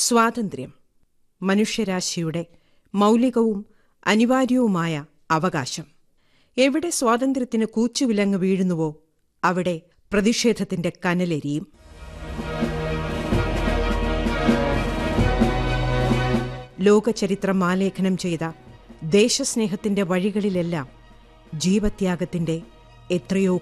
സ്വാതന്ത്ര്യം മനുഷ്യരാശിയുടെ മൗലികവും അനിവാര്യവുമായ അവകാശം. എവിടെ സ്വാതന്ത്ര്യത്തിന് കൂച്ചുവിലങ്ങ് വീഴുന്നുവോ അവിടെ പ്രതിഷേധത്തിന്റെ കനലെരിയും. ലോകചരിത്രം ആലേഖനം ചെയ്ത ദേശസ്നേഹത്തിന്റെ വഴികളിലെല്ലാം ജീവത്യാഗത്തിന്റെ എത്രയോ